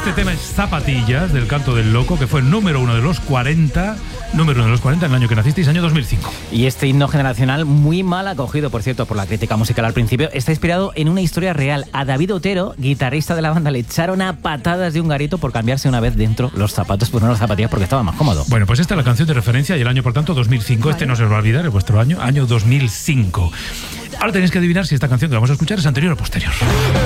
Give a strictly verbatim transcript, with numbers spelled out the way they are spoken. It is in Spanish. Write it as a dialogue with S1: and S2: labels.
S1: Este tema es Zapatillas, del Canto del Loco, que fue número uno de los cuarenta, número uno de los cuarenta en el año que nacisteis, año dos mil cinco.
S2: Y este himno generacional, muy mal acogido, por cierto, por la crítica musical al principio, está inspirado en una historia real. A David Otero, guitarrista de la banda, le echaron a patadas de un garito por cambiarse una vez dentro los zapatos por unas zapatillas porque estaba más cómodo.
S1: Bueno, pues esta es la canción de referencia y el año, por tanto, dos mil cinco. Vale. Este no se os va a olvidar, es vuestro año, año dos mil cinco. Ahora tenéis que adivinar si esta canción que vamos a escuchar es anterior o posterior.